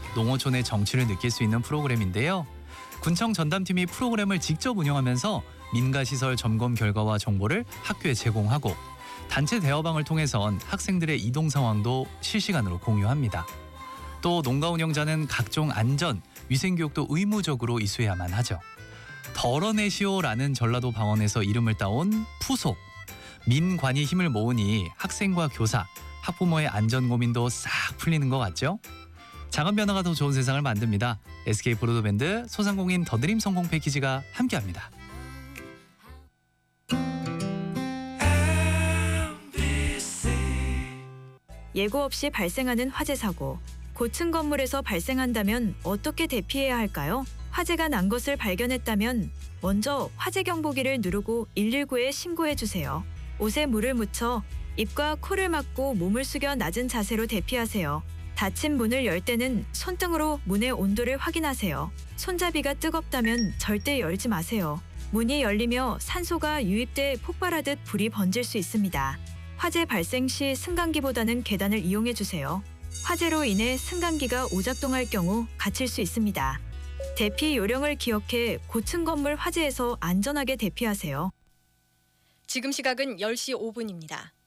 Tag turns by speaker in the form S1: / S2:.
S1: 농어촌의 정취를 느낄 수 있는 프로그램인데요. 군청 전담팀이 프로그램을 직접 운영하면서 민가시설 점검 결과와 정보를 학교에 제공하고 단체 대화방을 통해선 학생들의 이동 상황도 실시간으로 공유합니다. 또 농가 운영자는 각종 안전, 위생교육도 의무적으로 이수해야만 하죠. 덜어내시오라는 전라도 방언에서 이름을 따온 푸속. 민관이 힘을 모으니 학생과 교사, 학부모의 안전 고민도 싹 풀리는 것 같죠? 작은 변화가 더 좋은 세상을 만듭니다. SK 브로드밴드 소상공인 더드림 성공 패키지가 함께합니다.
S2: 예고 없이 발생하는 화재 사고. 고층 건물에서 발생한다면 어떻게 대피해야 할까요? 화재가 난 것을 발견했다면 먼저 화재 경보기를 누르고 119에 신고해 주세요. 옷에 물을 묻혀 입과 코를 막고 몸을 숙여 낮은 자세로 대피하세요. 닫힌 문을 열 때는 손등으로 문의 온도를 확인하세요. 손잡이가 뜨겁다면 절대 열지 마세요. 문이 열리며 산소가 유입돼 폭발하듯 불이 번질 수 있습니다. 화재 발생 시 승강기보다는 계단을 이용해 주세요. 화재로 인해 승강기가 오작동할 경우 갇힐 수 있습니다. 대피 요령을 기억해 고층 건물 화재에서 안전하게 대피하세요.
S3: 지금 시각은 10시 5분입니다.